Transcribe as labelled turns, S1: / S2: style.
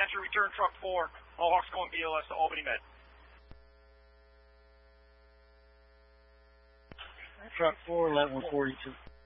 S1: Dispatcher, return truck 4. All Hawks going BLS to Albany Med.
S2: Truck 4, 1142.